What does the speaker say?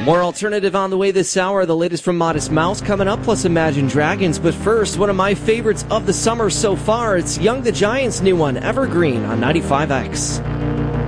More alternative on the way this hour. The latest from Modest Mouse coming up, plus Imagine Dragons. But first, one of my favorites of the summer so far. It's Young the Giant's new one, Evergreen, on 95X.